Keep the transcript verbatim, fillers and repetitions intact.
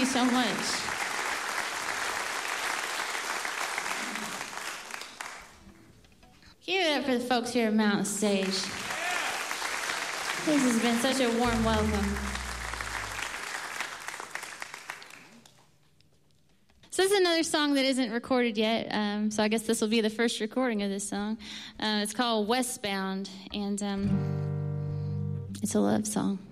you so much. Give it up for the folks here at Mountain Stage. This has been such a warm welcome. So this is another song that isn't recorded yet, um, so I guess this will be the first recording of this song. Uh, it's called Westbound, and um, it's a love song.